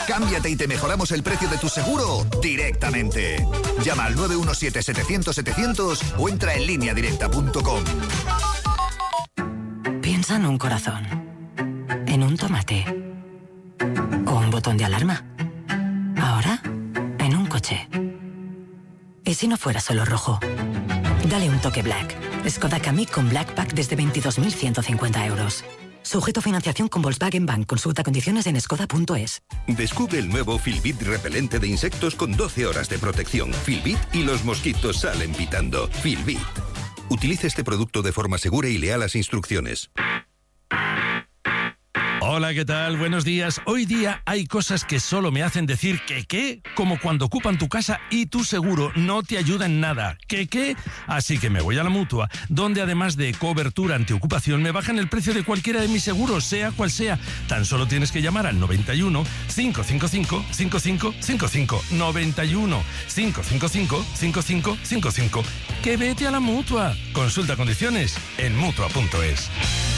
Cámbiate y te mejoramos el precio de tu seguro directamente. Llama al 917-700-700 o entra en lineadirecta.com. Piensa en un corazón, en un tomate o un botón de alarma. Ahora, en un coche. ¿Y si no fuera solo rojo? Dale un toque Black. Skoda Kamiq con Black Pack desde 22.150 euros. Sujeto a financiación con Volkswagen Bank. Consulta condiciones en skoda.es. Descubre el nuevo Filbit repelente de insectos con 12 horas de protección. Filbit y los mosquitos salen pitando. Filbit. Utilice este producto de forma segura y lea las instrucciones. Hola, ¿qué tal? Buenos días. Hoy día hay cosas que solo me hacen decir que qué, como cuando ocupan tu casa y tu seguro no te ayuda en nada. ¿Qué qué? Así que me voy a la Mutua, donde además de cobertura antiocupación me bajan el precio de cualquiera de mis seguros, sea cual sea. Tan solo tienes que llamar al 91 555 5555. 91 555 5555. Que vete a la Mutua. Consulta condiciones en Mutua.es.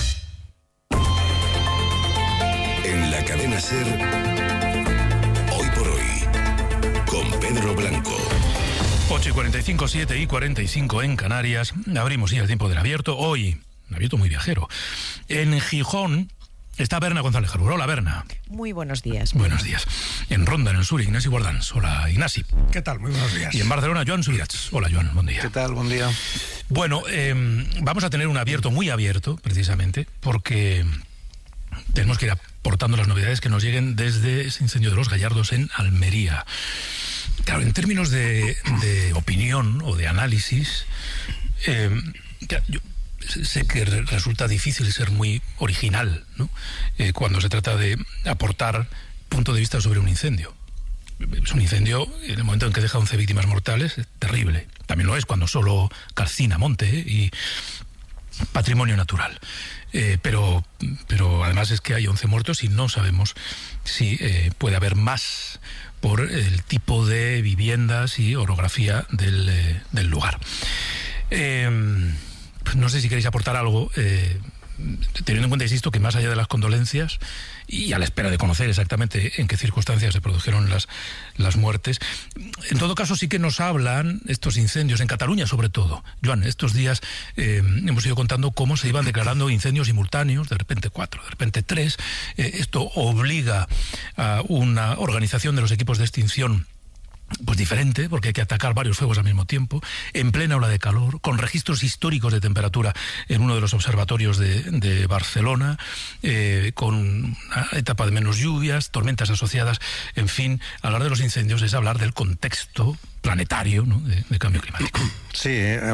En la cadena SER, Hoy por Hoy, con Pedro Blanco. 8:45, 7:45 en Canarias. Abrimos ya el tiempo del abierto. Hoy, un abierto muy viajero. En Gijón está Berna González Jarbur. Hola, Berna. Muy buenos días. Buenos días. En Ronda, en el sur, Ignasi Guardans. Hola, Ignasi. ¿Qué tal? Muy buenos días. Y en Barcelona, Joan Subirats. Hola, Joan. Buen día. ¿Qué tal? Buen día. Bueno, vamos a tener un abierto muy abierto, precisamente, porque tenemos que ir aportando las novedades que nos lleguen desde ese incendio de los Gallardos en Almería. Claro, en términos de opinión o de análisis, yo sé que resulta difícil ser muy original, ¿no? Cuando se trata de aportar punto de vista sobre un incendio. Es un incendio, en el momento en que deja 11 víctimas mortales, es terrible. También lo es cuando solo calcina monte y patrimonio natural. Pero además es que hay 11 muertos y no sabemos si puede haber más por el tipo de viviendas y orografía del lugar. Pues no sé si queréis aportar algo, teniendo en cuenta, insisto, que más allá de las condolencias y a la espera de conocer exactamente en qué circunstancias se produjeron las muertes, en todo caso sí que nos hablan estos incendios, en Cataluña sobre todo. Joan, estos días hemos ido contando cómo se iban declarando incendios simultáneos, de repente 4, de repente 3. Esto obliga a una organización de los equipos de extinción pues diferente, porque hay que atacar varios fuegos al mismo tiempo, en plena ola de calor, con registros históricos de temperatura en uno de los observatorios de Barcelona, con una etapa de menos lluvias, tormentas asociadas. En fin, hablar de los incendios es hablar del contexto planetario, ¿no?, de cambio climático. Sí,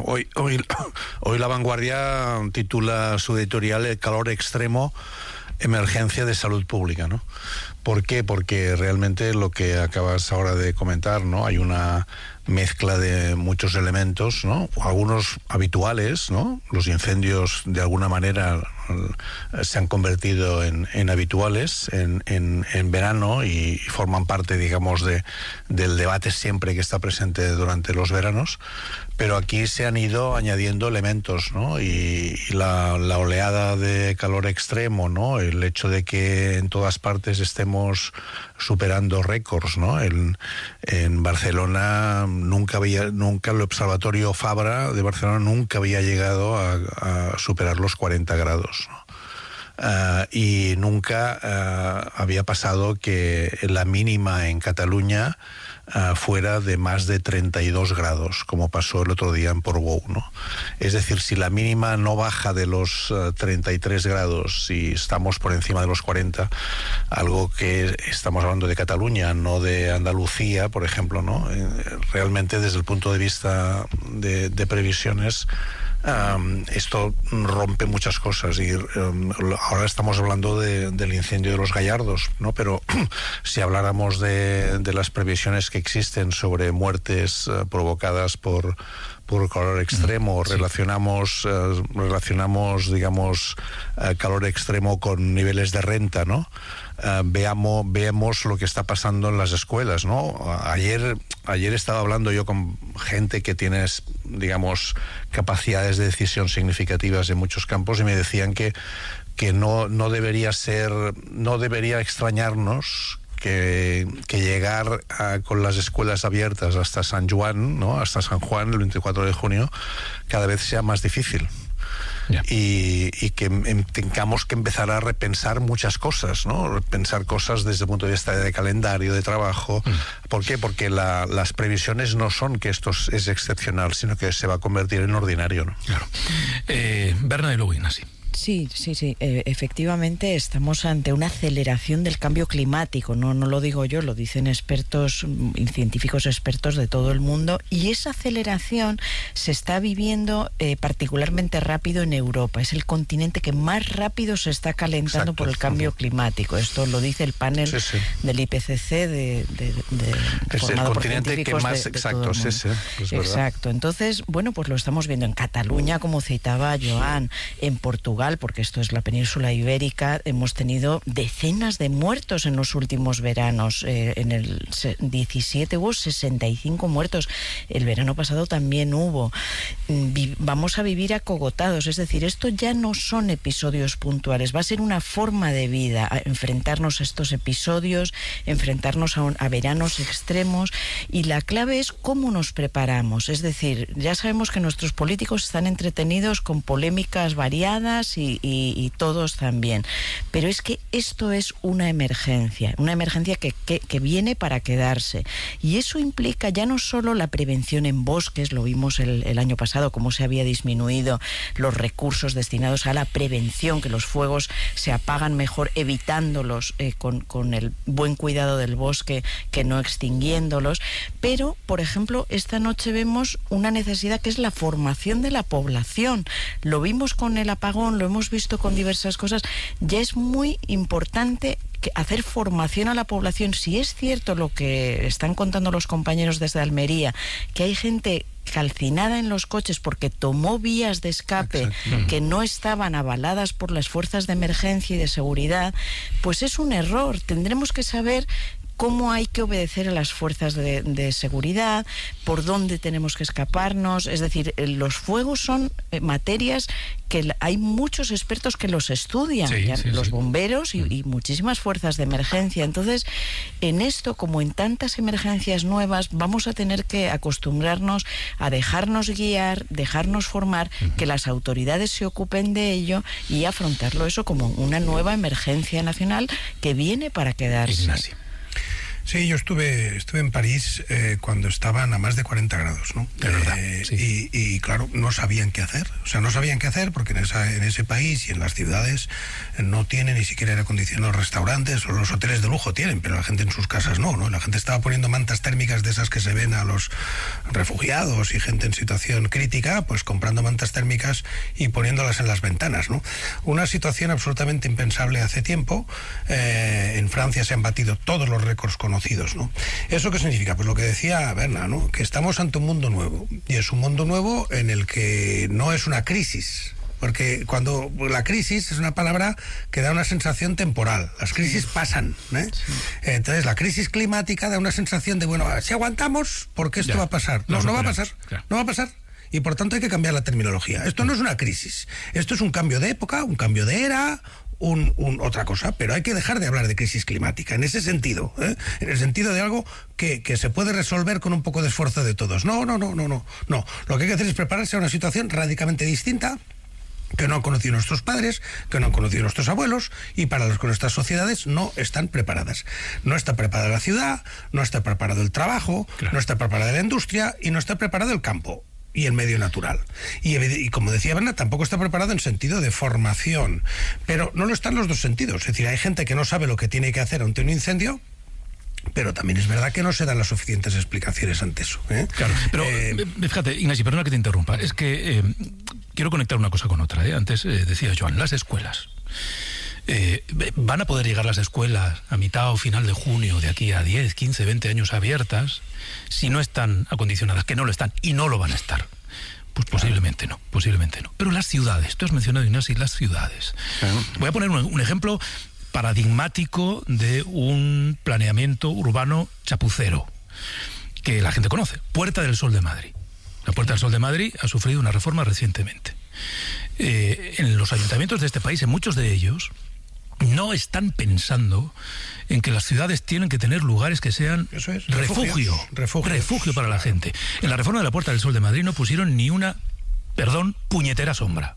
hoy La Vanguardia titula su editorial El calor extremo, emergencia de salud pública, ¿no? ¿Por qué? Porque realmente lo que acabas ahora de comentar, ¿no? Hay una mezcla de muchos elementos, ¿no? Algunos habituales, ¿no? Los incendios de alguna manera se han convertido en habituales en verano y forman parte, digamos, del debate siempre que está presente durante los veranos. Pero aquí se han ido añadiendo elementos, ¿no? Y la oleada de calor extremo, ¿no? El hecho de que en todas partes estemos superando récords, ¿no? En Barcelona nunca el observatorio Fabra de Barcelona nunca había llegado a superar los 40 grados, ¿no? Y nunca había pasado que la mínima en Cataluña fuera de más de 32 grados, como pasó el otro día en Portbou, ¿no? Es decir, si la mínima no baja de los 33 grados y estamos por encima de los 40, algo que estamos hablando de Cataluña, no de Andalucía, por ejemplo, ¿no? Realmente desde el punto de vista de previsiones, esto rompe muchas cosas y ahora estamos hablando del incendio de los Gallardos, ¿no? Pero si habláramos de las previsiones que existen sobre muertes provocadas por calor extremo, sí. relacionamos digamos calor extremo con niveles de renta, ¿no? Veamos lo que está pasando en las escuelas, ¿no? Ayer estaba hablando yo con gente que tiene, digamos, capacidades de decisión significativas en muchos campos y me decían que no debería extrañarnos que llegar con las escuelas abiertas hasta San Juan, ¿no? Hasta San Juan, el 24 de junio, cada vez sea más difícil. Yeah. Y que tengamos que empezar a repensar muchas cosas, ¿no? Pensar cosas desde el punto de vista de calendario, de trabajo. ¿Por qué? Porque las previsiones no son que esto es excepcional, sino que se va a convertir en ordinario, ¿no? Claro. Berna y luego Ignasi. Sí. Efectivamente estamos ante una aceleración del cambio climático. No lo digo yo, lo dicen expertos, científicos expertos de todo el mundo. Y esa aceleración se está viviendo particularmente rápido en Europa. Es el continente que más rápido se está calentando por el cambio climático. Esto lo dice el panel del IPCC es el continente que más exacto es ese. Exacto. Entonces, bueno, pues lo estamos viendo en Cataluña, como citaba Joan, en Portugal, porque esto es la península ibérica. Hemos tenido decenas de muertos en los últimos veranos. En el 17 hubo 65 muertos. El verano pasado también hubo. Vamos a vivir acogotados. Es decir, esto ya no son episodios puntuales. Va a ser una forma de vida, enfrentarnos a estos episodios, enfrentarnos a veranos extremos. Y la clave es cómo nos preparamos. Es decir, ya sabemos que nuestros políticos están entretenidos con polémicas variadas y todos también. Pero es que esto es una emergencia que viene para quedarse. Y eso implica ya no solo la prevención en bosques, lo vimos el año pasado, cómo se había disminuido los recursos destinados a la prevención, que los fuegos se apagan mejor evitándolos con el buen cuidado del bosque que no extinguiéndolos. Pero, por ejemplo, esta noche vemos una necesidad que es la formación de la población. Lo vimos con el apagón, lo hemos visto con diversas cosas. Ya es muy importante hacer formación a la población. Si es cierto lo que están contando los compañeros desde Almería, que hay gente calcinada en los coches porque tomó vías de escape que no estaban avaladas por las fuerzas de emergencia y de seguridad, pues es un error. Tendremos que saber cómo hay que obedecer a las fuerzas de seguridad, por dónde tenemos que escaparnos. Es decir, los fuegos son materias que hay muchos expertos que los estudian, los bomberos y muchísimas fuerzas de emergencia. Entonces, en esto, como en tantas emergencias nuevas, vamos a tener que acostumbrarnos a dejarnos guiar, dejarnos formar, que las autoridades se ocupen de ello y afrontarlo eso como una nueva emergencia nacional que viene para quedarse. Ignacio. Sí, yo estuve en París cuando estaban a más de 40 grados, ¿no? De verdad, sí. Y claro, no sabían qué hacer. O sea, no sabían qué hacer porque en ese país y en las ciudades no tienen ni siquiera aire acondicionado los restaurantes, o los hoteles de lujo tienen, pero la gente en sus casas no. La gente estaba poniendo mantas térmicas de esas que se ven a los refugiados y gente en situación crítica, pues comprando mantas térmicas y poniéndolas en las ventanas, ¿no? Una situación absolutamente impensable hace tiempo. En Francia se han batido todos los récords conocidos, ¿no? ¿Eso qué significa? Pues lo que decía Berna, ¿no? Que estamos ante un mundo nuevo, y es un mundo nuevo en el que no es una crisis, porque cuando la crisis es una palabra que da una sensación temporal. Las crisis pasan, ¿eh? Sí. Entonces la crisis climática da una sensación de, bueno, si aguantamos, porque esto va a pasar. No va a pasar, no va a pasar. Y por tanto hay que cambiar la terminología. Esto no es una crisis, esto es un cambio de época, un cambio de era, otra cosa, pero hay que dejar de hablar de crisis climática en ese sentido, en el sentido de algo que se puede resolver con un poco de esfuerzo de todos. No. Lo que hay que hacer es prepararse a una situación radicalmente distinta, que no han conocido nuestros padres, que no han conocido nuestros abuelos, y para los que nuestras sociedades no están preparadas. No está preparada la ciudad, no está preparado el trabajo, no está preparada la industria y no está preparado el campo y el medio natural. Y como decía Berna, tampoco está preparado en sentido de formación. Pero no lo están los dos sentidos. Es decir, hay gente que no sabe lo que tiene que hacer ante un incendio, pero también es verdad que no se dan las suficientes explicaciones ante eso, ¿eh? Claro, pero fíjate, Ignacio, perdona que te interrumpa. Es que quiero conectar una cosa con otra, ¿eh? Antes decía Joan, las escuelas. ¿Van a poder llegar las escuelas a mitad o final de junio, de aquí a 10, 15, 20 años abiertas, si no están acondicionadas? Que no lo están y no lo van a estar. Pues posiblemente no. Pero las ciudades, tú has mencionado, Ignacio, las ciudades. Voy a poner un ejemplo paradigmático de un planeamiento urbano chapucero que la gente conoce. Puerta del Sol de Madrid. La Puerta del Sol de Madrid ha sufrido una reforma recientemente. En los ayuntamientos de este país, en muchos de ellos, no están pensando en que las ciudades tienen que tener lugares que sean refugio para la gente. En la reforma de la Puerta del Sol de Madrid no pusieron ni una, puñetera sombra.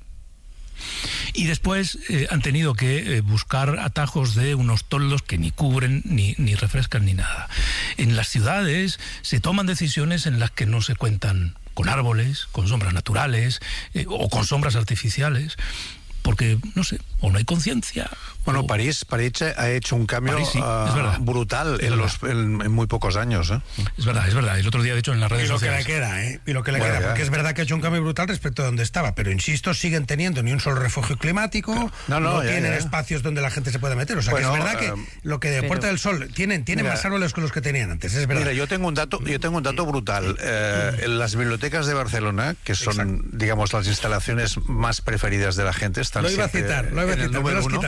Y después han tenido que buscar atajos de unos toldos que ni cubren, ni refrescan, ni nada. En las ciudades se toman decisiones en las que no se cuentan con árboles, con sombras naturales o con sombras artificiales, porque, no sé, o no hay conciencia. Bueno, París ha hecho un cambio brutal en muy pocos años. Es verdad. El otro día, de hecho, en las redes sociales... Y lo que le queda, porque es verdad que ha hecho un cambio brutal respecto a donde estaba, pero insisto, siguen teniendo ni un solo refugio climático, no tienen espacios donde la gente se pueda meter. O sea, que es verdad que lo que de Puerta del Sol tienen más árboles que los que tenían antes, es verdad. Mira, yo tengo un dato brutal. En las bibliotecas de Barcelona, que son, digamos, las instalaciones más preferidas de la gente, están lo iba a citar, número 1.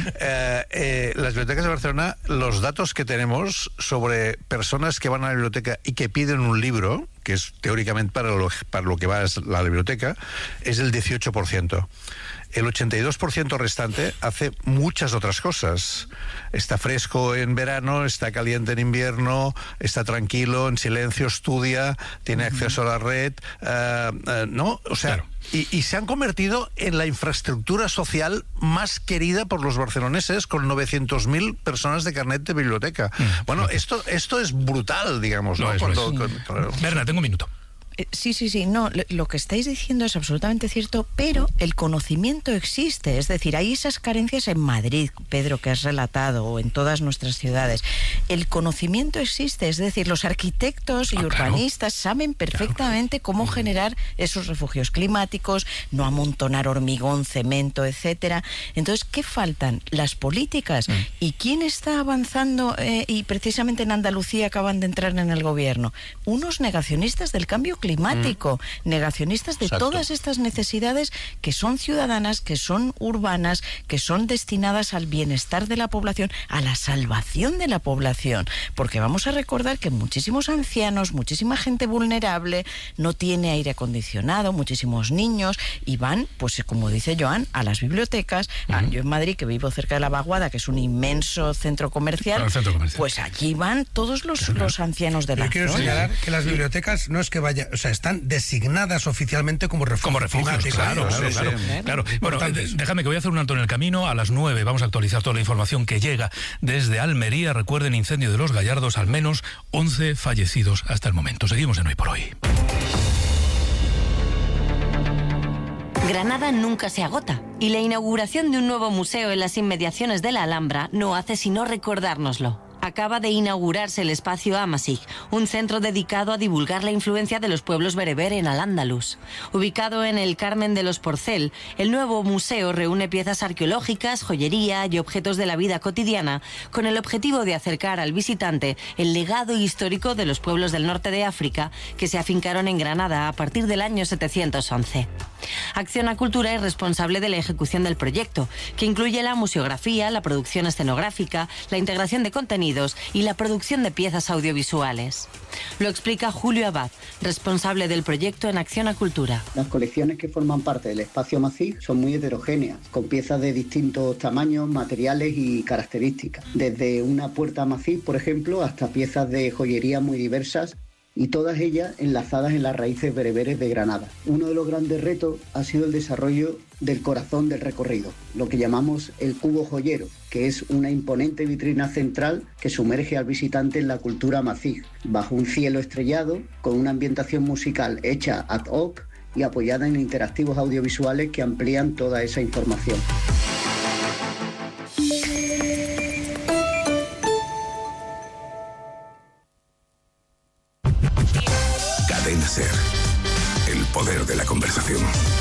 Las bibliotecas de Barcelona, los datos que tenemos sobre personas que van a la biblioteca y que piden un libro, que es teóricamente para lo que va a la biblioteca, es el 18%. El 82% restante hace muchas otras cosas. Está fresco en verano, está caliente en invierno, está tranquilo, en silencio, estudia, tiene acceso a la red, ¿no? O sea, claro. Y se han convertido en la infraestructura social más querida por los barceloneses, con 900.000 personas de carnet de biblioteca. Bueno, esto es brutal, digamos, ¿no? Berna, tengo un minuto. Sí, no, lo que estáis diciendo es absolutamente cierto, pero el conocimiento existe, es decir, hay esas carencias en Madrid, Pedro, que has relatado, o en todas nuestras ciudades. El conocimiento existe, es decir, los arquitectos y urbanistas saben perfectamente cómo generar esos refugios climáticos, no amontonar hormigón, cemento, etcétera. Entonces, ¿qué faltan? Las políticas. ¿Y quién está avanzando? Y precisamente en Andalucía acaban de entrar en el gobierno. Unos negacionistas del cambio climático, negacionistas de todas estas necesidades que son ciudadanas, que son urbanas, que son destinadas al bienestar de la población, a la salvación de la población, porque vamos a recordar que muchísimos ancianos, muchísima gente vulnerable no tiene aire acondicionado, muchísimos niños, y van, pues como dice Joan, a las bibliotecas. Yo en Madrid, que vivo cerca de la Vaguada, que es un inmenso centro comercial, pues allí van todos los ancianos de la zona. Quiero señalar que las bibliotecas no es que vayan, o sea, están designadas oficialmente como refugios. Claro. Bueno, déjame que voy a hacer un alto en el camino. A las 9 vamos a actualizar toda la información que llega desde Almería. Recuerden, incendio de Los Gallardos, al menos 11 fallecidos hasta el momento. Seguimos en Hoy por Hoy. Granada nunca se agota, y la inauguración de un nuevo museo en las inmediaciones de la Alhambra no hace sino recordárnoslo. Acaba de inaugurarse el espacio Amasig, un centro dedicado a divulgar la influencia de los pueblos bereber en Al-Ándalus. Ubicado en el Carmen de los Porcel, el nuevo museo reúne piezas arqueológicas, joyería y objetos de la vida cotidiana, con el objetivo de acercar al visitante el legado histórico de los pueblos del norte de África que se afincaron en Granada a partir del año 711. Acciona Cultura es responsable de la ejecución del proyecto, que incluye la museografía, la producción escenográfica, la integración de contenidos y la producción de piezas audiovisuales. Lo explica Julio Abad, responsable del proyecto en Acciona Cultura. Las colecciones que forman parte del espacio Amasig son muy heterogéneas, con piezas de distintos tamaños, materiales y características. Desde una puerta Amasig, por ejemplo, hasta piezas de joyería muy diversas, y todas ellas enlazadas en las raíces bereberes de Granada. Uno de los grandes retos ha sido el desarrollo del corazón del recorrido, lo que llamamos el cubo joyero, que es una imponente vitrina central que sumerge al visitante en la cultura Amasig, bajo un cielo estrellado, con una ambientación musical hecha ad hoc y apoyada en interactivos audiovisuales que amplían toda esa información. Cadena SER. El poder de la conversación.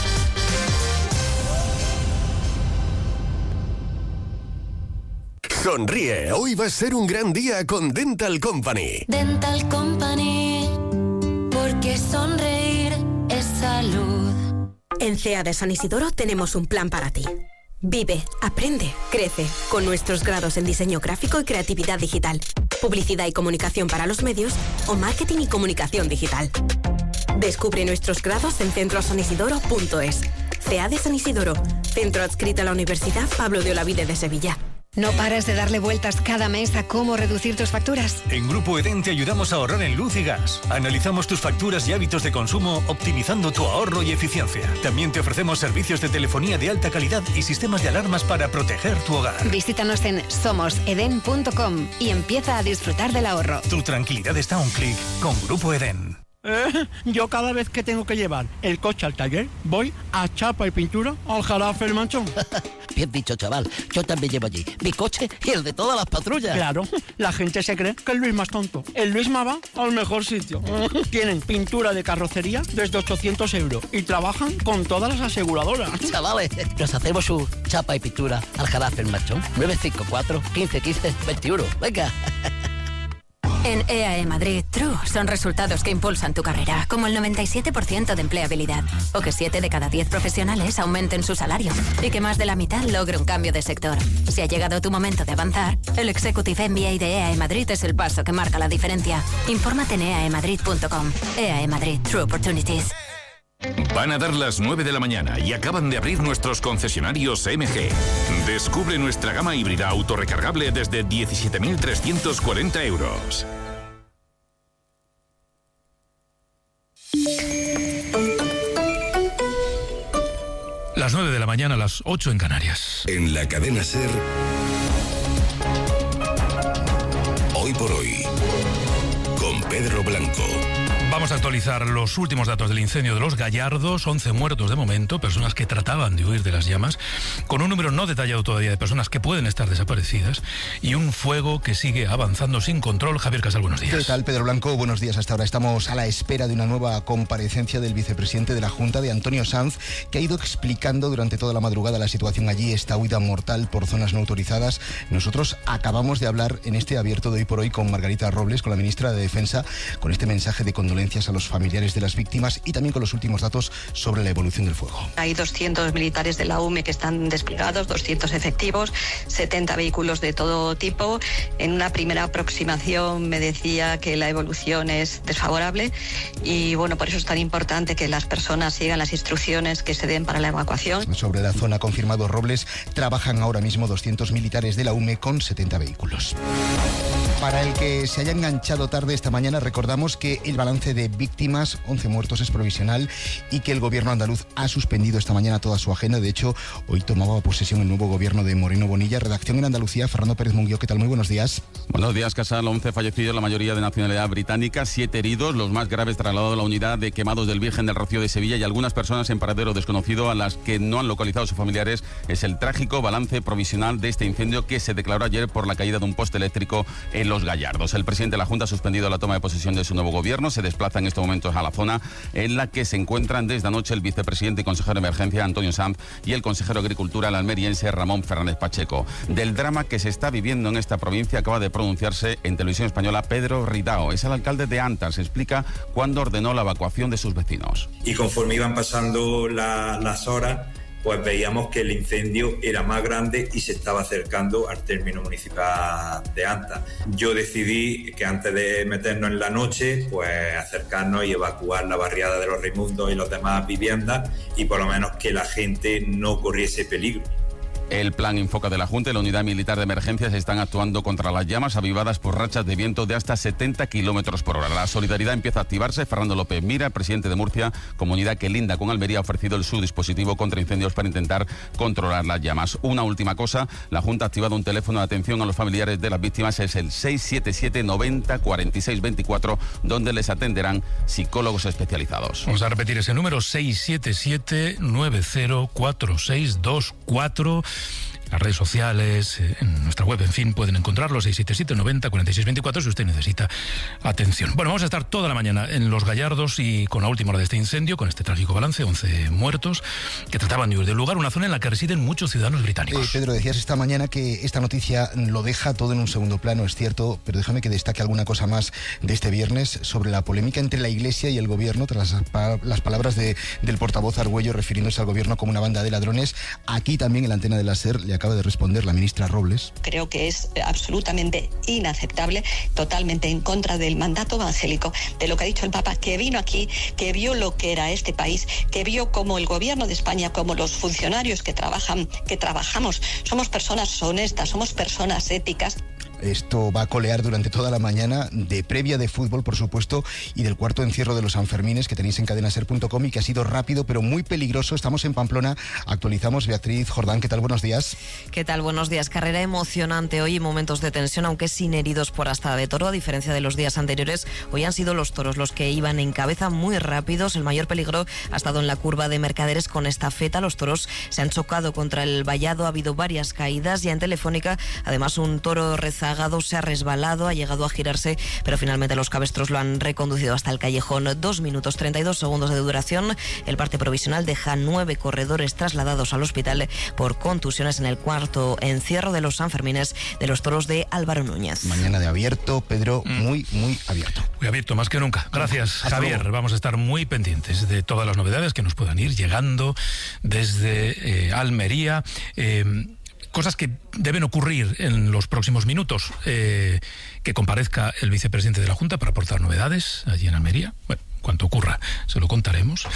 Sonríe, hoy va a ser un gran día con Dental Company. Dental Company, porque sonreír es salud. En CEA de San Isidoro tenemos un plan para ti. Vive, aprende, crece, con nuestros grados en diseño gráfico y creatividad digital, publicidad y comunicación para los medios o marketing y comunicación digital. Descubre nuestros grados en centrosanisidoro.es. CEA de San Isidoro, centro adscrito a la Universidad Pablo de Olavide de Sevilla. ¿No paras de darle vueltas cada mes a cómo reducir tus facturas? En Grupo Edén te ayudamos a ahorrar en luz y gas. Analizamos tus facturas y hábitos de consumo, optimizando tu ahorro y eficiencia. También te ofrecemos servicios de telefonía de alta calidad y sistemas de alarmas para proteger tu hogar. Visítanos en somoseden.com y empieza a disfrutar del ahorro. Tu tranquilidad está a un clic con Grupo Edén. Yo cada vez que tengo que llevar el coche al taller, voy a Chapa y Pintura al Jarafe El Manchón. Bien dicho, chaval. Yo también llevo allí mi coche y el de todas las patrullas. Claro, la gente se cree que el Luisma es tonto. El Luisma va al mejor sitio. Tienen pintura de carrocería desde 800 euros y trabajan con todas las aseguradoras. Chavales, nos hacemos su Chapa y Pintura al Jarafe El Manchón. 954 15 15 21. Venga. En EAE Madrid, True son resultados que impulsan tu carrera, como el 97% de empleabilidad, o que 7 de cada 10 profesionales aumenten su salario, y que más de la mitad logre un cambio de sector. Si ha llegado tu momento de avanzar, el Executive MBA de EAE Madrid es el paso que marca la diferencia. Infórmate en eaemadrid.com. EAE Madrid, True Opportunities. Van a dar las 9 de la mañana y acaban de abrir nuestros concesionarios MG. Descubre nuestra gama híbrida autorrecargable desde 17.340 euros. Las 9 de la mañana, las 8 en Canarias. En la cadena SER, Hoy por Hoy, con Pedro Blanco. Vamos a actualizar los últimos datos del incendio de Los Gallardos. 11 muertos de momento, personas que trataban de huir de las llamas, con un número no detallado todavía de personas que pueden estar desaparecidas y un fuego que sigue avanzando sin control. Javier Casal, buenos días. ¿Qué tal, Pedro Blanco? Buenos días. Hasta ahora estamos a la espera de una nueva comparecencia del vicepresidente de la Junta, de Antonio Sanz, que ha ido explicando durante toda la madrugada la situación allí, esta huida mortal por zonas no autorizadas. Nosotros acabamos de hablar en este abierto de Hoy por Hoy con Margarita Robles, con la ministra de Defensa, con este mensaje de condolencia a los familiares de las víctimas y también con los últimos datos sobre la evolución del fuego. Hay 200 militares de la UME que están desplegados, 200 efectivos, 70 vehículos de todo tipo. En una primera aproximación me decía que la evolución es desfavorable y bueno, por eso es tan importante que las personas sigan las instrucciones que se den para la evacuación. Sobre la zona, confirmado Robles, trabajan ahora mismo 200 militares de la UME con 70 vehículos. Para el que se haya enganchado tarde esta mañana, recordamos que el balance de víctimas, 11 muertos, es provisional y que el gobierno andaluz ha suspendido esta mañana toda su agenda. De hecho, hoy tomaba posesión el nuevo gobierno de Moreno Bonilla. Redacción en Andalucía, Fernando Pérez Munguió. ¿Qué tal? Muy buenos días. Buenos días, Casal. 11 fallecidos, la mayoría de nacionalidad británica, 7 heridos, los más graves trasladados a la unidad de quemados del Virgen del Rocío de Sevilla y algunas personas en paradero desconocido a las que no han localizado sus familiares. Es el trágico balance provisional de este incendio que se declaró ayer por la caída de un poste eléctrico en Los Gallardos. El presidente de la Junta ha suspendido la toma de posesión de su nuevo gobierno. Se desplaza en estos momentos a la zona en la que se encuentran desde anoche el vicepresidente y consejero de emergencia Antonio Sanz y el consejero de Agricultura, el almeriense Ramón Fernández Pacheco. Del drama que se está viviendo en esta provincia acaba de pronunciarse en Televisión Española Pedro Ridao. Es el alcalde de Antas. Explica cuándo ordenó la evacuación de sus vecinos. Y conforme iban pasando las horas, pues veíamos que el incendio era más grande y se estaba acercando al término municipal de Antas. Yo decidí que antes de meternos en la noche, pues acercarnos y evacuar la barriada de los Raimundos y las demás viviendas y por lo menos que la gente no corriese peligro. El plan Infoca de la Junta y la Unidad Militar de Emergencias están actuando contra las llamas avivadas por rachas de viento de hasta 70 kilómetros por hora. La solidaridad empieza a activarse. Fernando López Mira, presidente de Murcia, comunidad que linda con Almería, ha ofrecido su dispositivo contra incendios para intentar controlar las llamas. Una última cosa, la Junta ha activado un teléfono de atención a los familiares de las víctimas, es el 677 90 46 24, donde les atenderán psicólogos especializados. Vamos a repetir ese número, 677 90 46 24. Las redes sociales, en nuestra web, en fin, pueden encontrarlo, 677 90 46 24, si usted necesita atención. Bueno, vamos a estar toda la mañana en Los Gallardos y con la última hora de este incendio, con este trágico balance, 11 muertos que trataban de huir del lugar, una zona en la que residen muchos ciudadanos británicos. Pedro, decías esta mañana que esta noticia lo deja todo en un segundo plano, es cierto, pero déjame que destaque alguna cosa más de este viernes sobre la polémica entre la Iglesia y el Gobierno tras las palabras del portavoz Argüello refiriéndose al Gobierno como una banda de ladrones. Aquí también en la antena de la SER le acaba acaba de responder la ministra Robles. Creo que es absolutamente inaceptable, totalmente en contra del mandato evangélico, de lo que ha dicho el Papa, que vino aquí, que vio lo que era este país, que vio cómo el gobierno de España, como los funcionarios que trabajamos, somos personas honestas, somos personas éticas. Esto va a colear durante toda la mañana, de previa de fútbol, por supuesto, y del cuarto encierro de los Sanfermines que tenéis en cadenaser.com y que ha sido rápido pero muy peligroso. Estamos en Pamplona, actualizamos. Beatriz Jordán, ¿qué tal? Buenos días. ¿Qué tal? Buenos días. Carrera emocionante hoy y momentos de tensión, aunque sin heridos por Astada de Toro. A diferencia de los días anteriores, hoy han sido los toros los que iban en cabeza muy rápidos. El mayor peligro ha estado en la curva de Mercaderes con estafeta. Los toros se han chocado contra el vallado, ha habido varias caídas. Ya en Telefónica, además, un toro rezagado se ha resbalado, ha llegado a girarse, pero finalmente los cabestros lo han reconducido hasta el callejón. 2 minutos 32 segundos de duración. El parte provisional deja 9 corredores trasladados al hospital por contusiones en el cuarto encierro de los Sanfermines de los toros de Álvaro Núñez. Mañana de abierto, Pedro, muy abierto. Muy abierto, más que nunca. Gracias, Javier. Luego. Vamos a estar muy pendientes de todas las novedades que nos puedan ir llegando desde Almería. Cosas que deben ocurrir en los próximos minutos. Que comparezca el vicepresidente de la Junta para aportar novedades allí en Almería. Bueno, cuanto ocurra, se lo contaremos.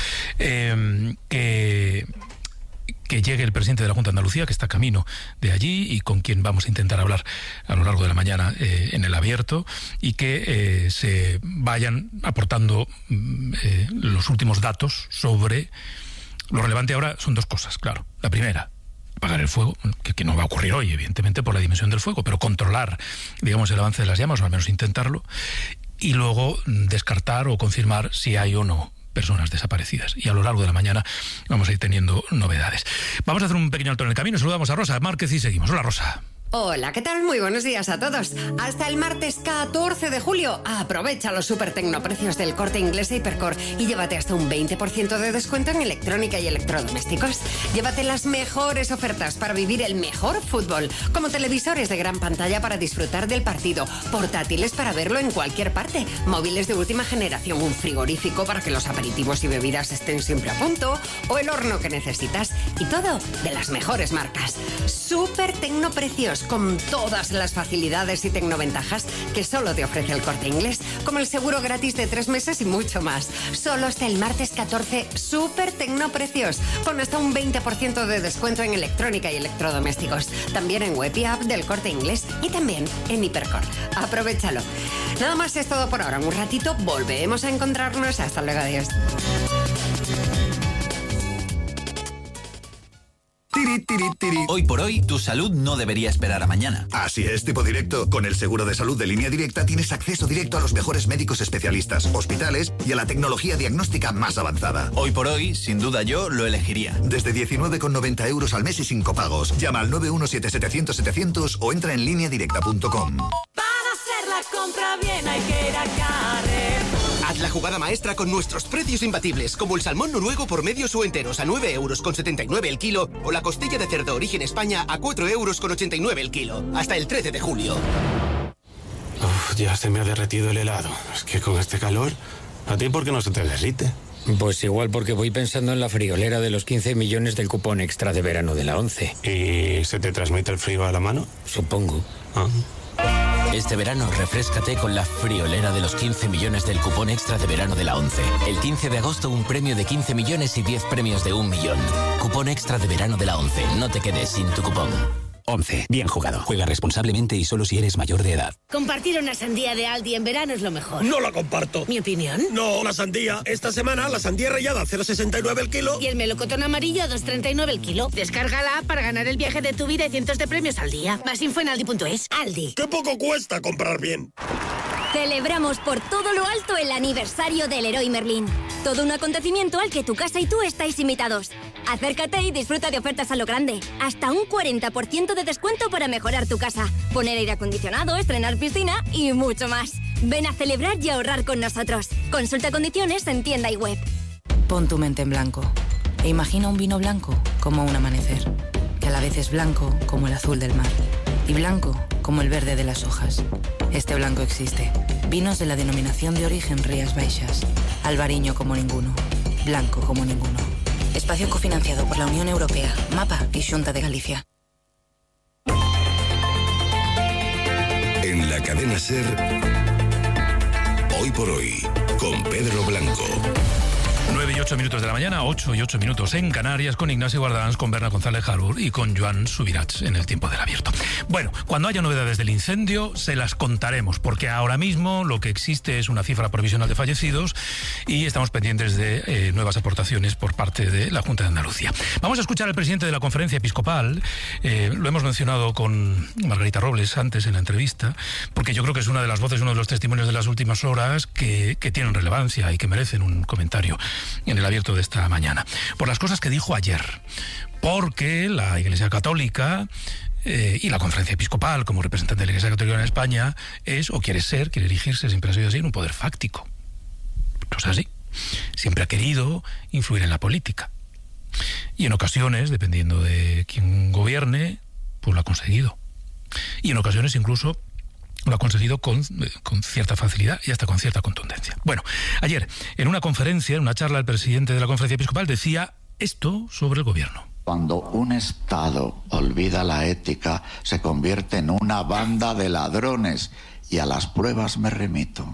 Que llegue el presidente de la Junta de Andalucía, que está camino de allí y con quien vamos a intentar hablar a lo largo de la mañana en el abierto, y que se vayan aportando los últimos datos sobre... Lo relevante ahora son 2 cosas, claro. La primera, apagar el fuego, que no va a ocurrir hoy, evidentemente, por la dimensión del fuego, pero controlar, digamos, el avance de las llamas, o al menos intentarlo, y luego descartar o confirmar si hay o no personas desaparecidas. Y a lo largo de la mañana vamos a ir teniendo novedades. Vamos a hacer un pequeño alto en el camino. Saludamos a Rosa Márquez y seguimos. Hola, Rosa. Hola, ¿qué tal? Muy buenos días a todos. Hasta el martes 14 de julio, aprovecha los super tecnoprecios del Corte Inglés e Hipercor y llévate hasta un 20% de descuento en electrónica y electrodomésticos. Llévate las mejores ofertas para vivir el mejor fútbol, como televisores de gran pantalla para disfrutar del partido, portátiles para verlo en cualquier parte, móviles de última generación, un frigorífico para que los aperitivos y bebidas estén siempre a punto, o el horno que necesitas, y todo de las mejores marcas. Super tecnoprecios, con todas las facilidades y tecnoventajas que solo te ofrece el Corte Inglés, como el seguro gratis de 3 meses y mucho más. Solo hasta el martes 14, súper tecnoprecios, con hasta un 20% de descuento en electrónica y electrodomésticos. También en web y app del Corte Inglés y también en Hipercor. Aprovechalo. Nada más es todo por ahora. En un ratito volvemos a encontrarnos. Hasta luego, adiós. Hoy por hoy, tu salud no debería esperar a mañana. Así es, Tipo Directo. Con el seguro de salud de Línea Directa tienes acceso directo a los mejores médicos especialistas, hospitales y a la tecnología diagnóstica más avanzada. Hoy por hoy, sin duda yo lo elegiría. Desde 19,90 euros al mes y sin copagos. Llama al 917-700-700 o entra en lineadirecta.com. Para hacer la compra bien hay que ir a Carrefour. Haz la jugada maestra con nuestros precios imbatibles, como el salmón noruego por medios o enteros a 9,79 € el kilo, o la costilla de cerdo origen España a 4,89 € el kilo. Hasta el 13 de julio. Uf, ya se me ha derretido el helado. Es que con este calor, ¿a ti por qué no se te derrite? Pues igual porque voy pensando en la friolera de los 15 millones del cupón extra de verano de la 11. ¿Y se te transmite el frío a la mano? Supongo. Ah. Este verano, refréscate con la friolera de los 15 millones del cupón extra de verano de la 11. El 15 de agosto, un premio de 15 millones y 10 premios de 1 millón. Cupón extra de verano de la 11. No te quedes sin tu cupón. 11. Bien jugado. Juega responsablemente y solo si eres mayor de edad. Compartir una sandía de Aldi en verano es lo mejor. No la comparto. ¿Mi opinión? No, la sandía. Esta semana la sandía rallada a 0,69 el kilo. Y el melocotón amarillo a 2,39 el kilo. Descárgala para ganar el viaje de tu vida y cientos de premios al día. Más info en aldi.es. Aldi. ¡Qué poco cuesta comprar bien! Celebramos por todo lo alto el aniversario del Leroy Merlin. Todo un acontecimiento al que tu casa y tú estáis invitados. Acércate y disfruta de ofertas a lo grande. Hasta un 40% de descuento para mejorar tu casa, poner aire acondicionado, estrenar piscina y mucho más. Ven a celebrar y ahorrar con nosotros. Consulta condiciones en tienda y web. Pon tu mente en blanco e imagina un vino blanco como un amanecer, que a la vez es blanco como el azul del mar y blanco como el verde de las hojas. Este blanco existe. Vinos de la denominación de origen Rías Baixas. Albariño como ninguno. Blanco como ninguno. Espacio cofinanciado por la Unión Europea, MAPA y Xunta de Galicia. Cadena SER, Hoy por Hoy, con Pedro Blanco. 9 y 8 minutos de la mañana, 8 y 8 minutos en Canarias, con Ignacio Guardans, con Berna González Harbour y con Joan Subirats en el tiempo del abierto. Bueno, cuando haya novedades del incendio, se las contaremos, porque ahora mismo lo que existe es una cifra provisional de fallecidos y estamos pendientes de nuevas aportaciones por parte de la Junta de Andalucía. Vamos a escuchar al presidente de la Conferencia Episcopal, lo hemos mencionado con Margarita Robles antes en la entrevista, porque yo creo que es una de las voces, uno de los testimonios de las últimas horas que tienen relevancia y que merecen un comentario en el abierto de esta mañana, por las cosas que dijo ayer, porque la Iglesia Católica y la Conferencia Episcopal, como representante de la Iglesia Católica en España, es, o quiere erigirse, siempre ha sido así, en un poder fáctico. No es así. Siempre ha querido influir en la política. Y en ocasiones, dependiendo de quién gobierne, pues lo ha conseguido. Y en ocasiones incluso lo ha conseguido con cierta facilidad y hasta con cierta contundencia. Bueno, ayer, en una conferencia, en una charla, el presidente de la Conferencia Episcopal decía esto sobre el gobierno. Cuando un Estado olvida la ética, se convierte en una banda de ladrones, y a las pruebas me remito.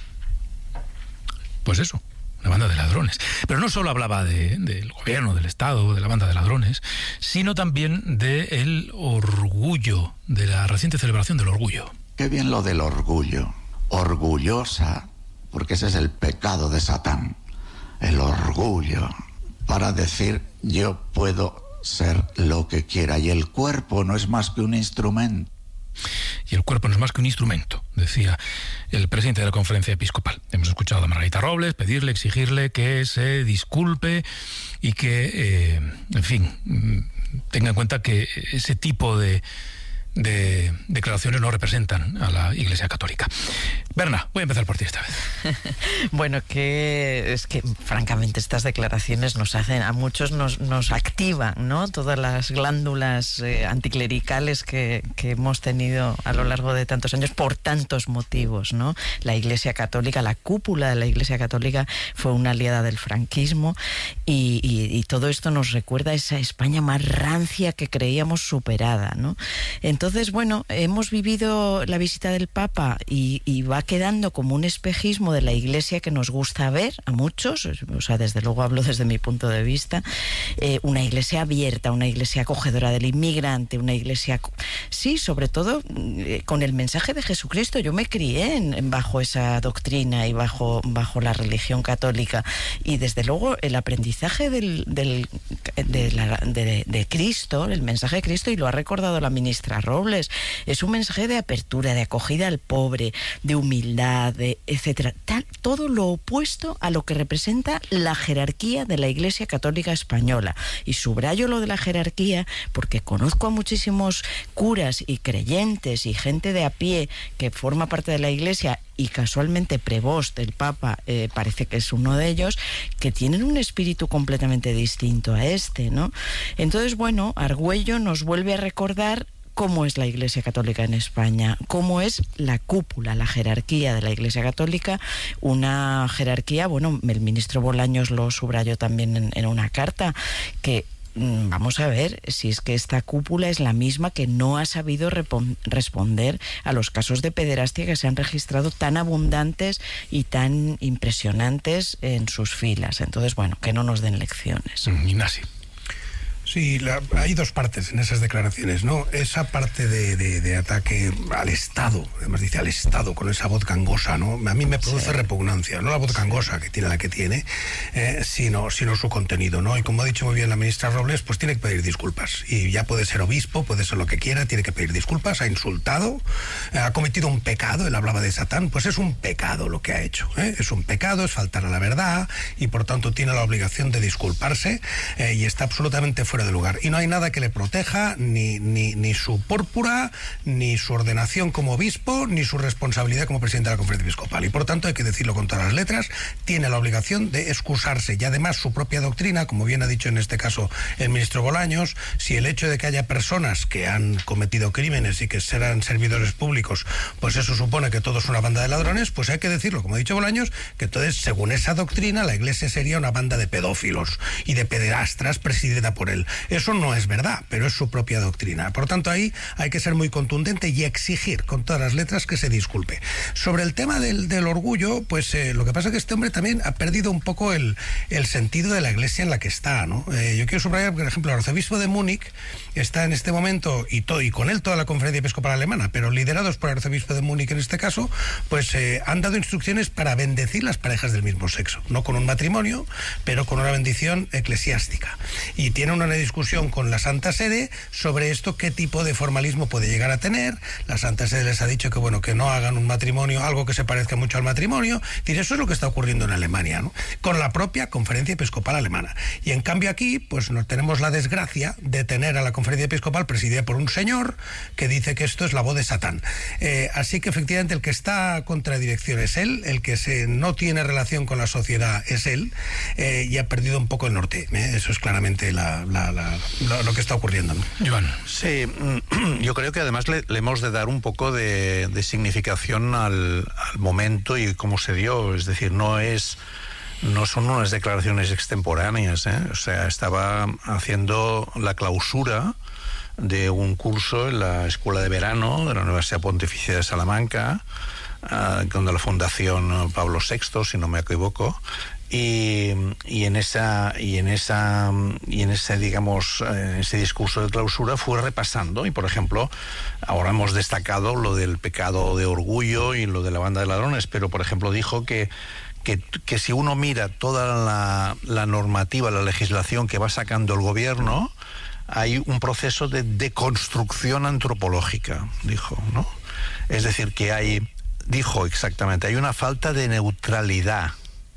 Pues eso, una banda de ladrones. Pero no solo hablaba del gobierno, del Estado, de la banda de ladrones, sino también del orgullo, de la reciente celebración del orgullo. Qué bien lo del orgullo. Orgullosa, porque ese es el pecado de Satán. El orgullo, para decir yo puedo ser lo que quiera. Y el cuerpo no es más que un instrumento. Y el cuerpo no es más que un instrumento, decía el presidente de la Conferencia Episcopal. Hemos escuchado a Margarita Robles pedirle, exigirle que se disculpe y que, en fin, tenga en cuenta que ese tipo de declaraciones no representan a la Iglesia Católica. Berna, voy a empezar por ti esta vez. Bueno, es que francamente estas declaraciones nos hacen, a muchos nos activan, ¿no? Todas las glándulas anticlericales que hemos tenido a lo largo de tantos años por tantos motivos, ¿no? La Iglesia Católica, la cúpula de la Iglesia Católica fue una aliada del franquismo y todo esto nos recuerda a esa España más rancia que creíamos superada, ¿no? Entonces, bueno, hemos vivido la visita del Papa y va quedando como un espejismo de la Iglesia que nos gusta ver a muchos, o sea, desde luego hablo desde mi punto de vista, una Iglesia abierta, una Iglesia acogedora del inmigrante, una Iglesia, sí, sobre todo con el mensaje de Jesucristo. Yo me crié bajo esa doctrina y bajo la religión católica, y desde luego el aprendizaje de Cristo, el mensaje de Cristo, y lo ha recordado la ministra Robles, es un mensaje de apertura, de acogida al pobre, de humildad, etcétera. Todo lo opuesto a lo que representa la jerarquía de la Iglesia Católica Española. Y subrayo lo de la jerarquía porque conozco a muchísimos curas y creyentes y gente de a pie que forma parte de la Iglesia, y casualmente Prevost, el Papa, parece que es uno de ellos, que tienen un espíritu completamente distinto a este, ¿no? Entonces, bueno, Argüello nos vuelve a recordar cómo es la Iglesia Católica en España, cómo es la cúpula, la jerarquía de la Iglesia Católica, una jerarquía, bueno, el ministro Bolaños lo subrayó también en una carta, que vamos a ver si es que esta cúpula es la misma que no ha sabido responder a los casos de pederastia que se han registrado tan abundantes y tan impresionantes en sus filas. Entonces, bueno, que no nos den lecciones. Ignacio. Sí, hay dos partes en esas declaraciones, ¿no? Esa parte de ataque al Estado, además dice al Estado con esa voz gangosa, ¿no? A mí me produce repugnancia, no la voz gangosa que tiene la que tiene, sino su contenido, ¿no? Y como ha dicho muy bien la ministra Robles, pues tiene que pedir disculpas. Y ya puede ser obispo, puede ser lo que quiera, tiene que pedir disculpas, ha insultado, ha cometido un pecado, él hablaba de Satán, pues es un pecado lo que ha hecho, ¿eh? Es un pecado, es faltar a la verdad, y por tanto tiene la obligación de disculparse, y está absolutamente fuera de lugar, y no hay nada que le proteja, ni su púrpura, ni su ordenación como obispo, ni su responsabilidad como presidente de la Conferencia Episcopal, y por tanto hay que decirlo con todas las letras, tiene la obligación de excusarse, y además su propia doctrina, como bien ha dicho en este caso el ministro Bolaños, si el hecho de que haya personas que han cometido crímenes y que serán servidores públicos, pues eso supone que todos son una banda de ladrones, pues hay que decirlo, como ha dicho Bolaños, que entonces según esa doctrina la Iglesia sería una banda de pedófilos y de pederastras presidida por él. Eso no es verdad, pero es su propia doctrina. Por tanto, ahí hay que ser muy contundente y exigir con todas las letras que se disculpe. Sobre el tema del orgullo, pues lo que pasa es que este hombre también ha perdido un poco el sentido de la iglesia en la que está, ¿no? Yo quiero subrayar, por ejemplo, el arzobispo de Múnich está en este momento, y con él toda la Conferencia Episcopal Alemana, pero liderados por el arzobispo de Múnich en este caso, pues han dado instrucciones para bendecir las parejas del mismo sexo, no con un matrimonio, pero con una bendición eclesiástica. Y tiene una discusión con la Santa Sede sobre esto, qué tipo de formalismo puede llegar a tener. La Santa Sede les ha dicho que, bueno, que no hagan un matrimonio, algo que se parezca mucho al matrimonio. Eso es lo que está ocurriendo en Alemania, ¿no? Con la propia Conferencia Episcopal Alemana. Y en cambio aquí, pues no tenemos la desgracia de tener a la Conferencia Episcopal presidida por un señor que dice que esto es la voz de Satán. Así que efectivamente el que está a contradirección es él, el que no tiene relación con la sociedad es él, y ha perdido un poco el norte. Eso es claramente lo que está ocurriendo, ¿no? Joan. Sí, yo creo que además le hemos de dar un poco de significación al momento y cómo se dio. Es decir, no son unas declaraciones extemporáneas, ¿eh? O sea, estaba haciendo la clausura de un curso en la Escuela de Verano de la Universidad Pontificia de Salamanca, con la Fundación Pablo VI, si no me equivoco. Y en ese discurso de clausura fue repasando, y por ejemplo ahora hemos destacado lo del pecado de orgullo y lo de la banda de ladrones, pero por ejemplo dijo que si uno mira toda la normativa, la legislación que va sacando el gobierno, hay un proceso de deconstrucción antropológica, dijo, ¿no? Es decir, que hay una falta de neutralidad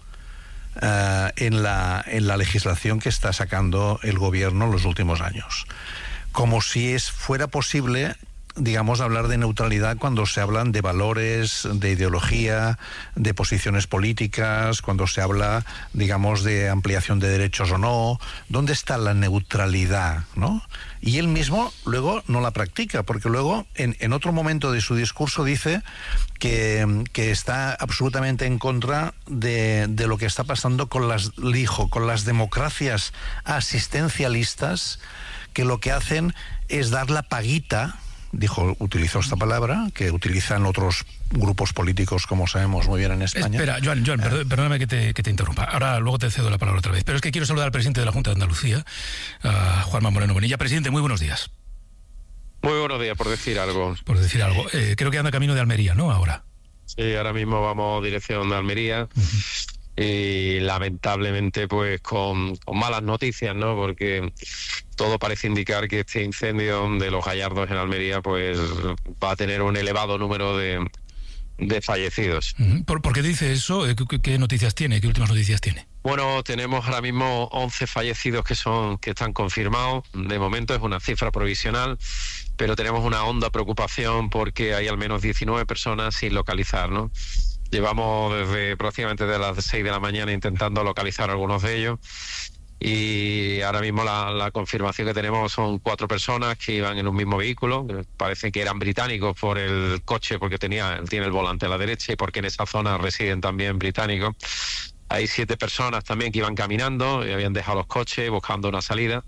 en la legislación que está sacando el gobierno en los últimos años. Como si fuera posible, digamos, hablar de neutralidad cuando se hablan de valores, de ideología, de posiciones políticas, cuando se habla, digamos, de ampliación de derechos o no. ¿Dónde está la neutralidad, no? Y él mismo luego no la practica, porque luego en otro momento de su discurso dice que está absolutamente en contra de lo que está pasando con las democracias asistencialistas, que lo que hacen es dar la paguita, utilizó esta palabra, que utilizan otros grupos políticos, como sabemos muy bien en España. Espera, Joan, perdóname que te interrumpa. Ahora luego te cedo la palabra otra vez. Pero es que quiero saludar al presidente de la Junta de Andalucía, a Juanma Moreno Bonilla. Presidente, muy buenos días. Muy buenos días, por decir algo. Creo que anda camino de Almería, ¿no? Ahora. Sí, ahora mismo vamos dirección de Almería. Y lamentablemente pues con malas noticias, ¿no? Porque todo parece indicar que este incendio de los Gallardos en Almería pues va a tener un elevado número de fallecidos. ¿Por qué dice eso? ¿Qué noticias tiene? ¿Qué últimas noticias tiene? Bueno, tenemos ahora mismo 11 fallecidos que están confirmados. De momento es una cifra provisional, pero tenemos una honda preocupación porque hay al menos 19 personas sin localizar, ¿no? Llevamos prácticamente de las 6 de la mañana intentando localizar a algunos de ellos, y ahora mismo la confirmación que tenemos son 4 personas que iban en un mismo vehículo. Parece que eran británicos por el coche, porque tiene el volante a la derecha y porque en esa zona residen también británicos. Hay 7 personas también que iban caminando y habían dejado los coches buscando una salida.